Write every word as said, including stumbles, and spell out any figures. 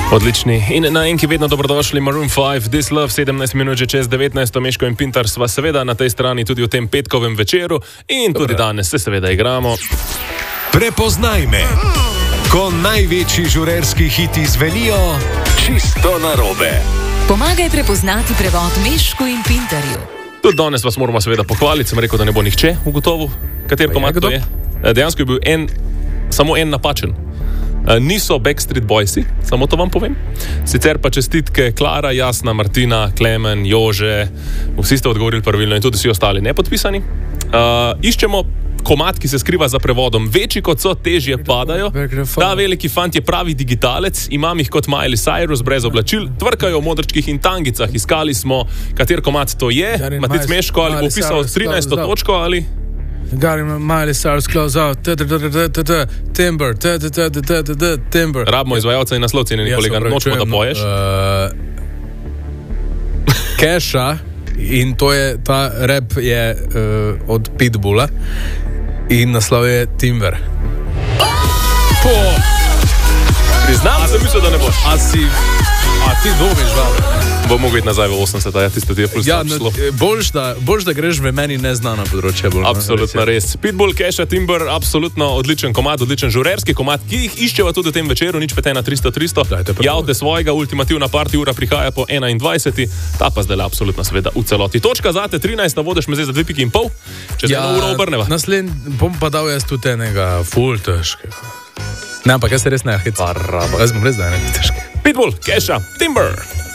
Odlični. In na enki vedno dobrodošli Maroon five, This Love, sedemnajst minut že čez devetnajst, Meško in Pintar sva seveda na tej strani tudi v tem petkovem večeru in tudi Dobre. Danes se seveda igramo. Prepoznaj me, ko največji žurerski hiti zvenijo čisto narobe. Pomagaj prepoznati prevod Mešku in Pintarju. Tudi danes vas moramo seveda pohvaliti, sem rekel, da ne bo nihče ugotovil, kater komad to je. Dejansko je bil en, samo en napačen. Niso Backstreet Boysi, samo to vam povem. Sicer pa čestitke Klara, Jasna, Martina, Klemen, Jože, vsi ste odgovorili pravilno in tudi vsi ostali nepodpisani. Uh, iščemo komad, ki se skriva za prevodom. Večji kot so, težje padajo. Ta veliki fant je pravi digitalec, imam jih kot Miley Cyrus brez oblačil, tvrkajo v modrčkih in tangicah. Iskali smo, kater komad to je. Matic Meško, ali bo pisal trinajsto točko ali... Got him, Miley Cyrus, close out, timber, timber. Rabimo izvajalca in naslov, cenjeni kolega, nočemo, da poješ. Keša, in to je, ta rap je uh, od Pitbulla in naslov je Timber. Po! Priznam, sem mislil, da ne boš. A si, a ti dvomiš, vale? Bo mogel iti nazaj v osemdeseta, ja, tisto ti je ja, boljš, da, boljš, da greš v meni neznana področja. Bolj, absolutno ne, res. Pitbull, Keša, Timber, absolutno odličen komad, odličen žurerski komad, ki jih iščeva tudi v tem večeru, nič pet ena tristo tristo. Javte svojega, ultimativna party ura prihaja po enaindvajseti, ta pa zdaj absolutno seveda v celoti. Točka zate, trinajst, vodiš me zdaj za dve piki in pol, čez ja, eno uro obrneva. Naslednji bom pa dal jaz tudi enega ful težkega. Ne, ampak jaz se res ne, hec. Jaz bom res da enega težkega. Pitbull, Keša, Timber.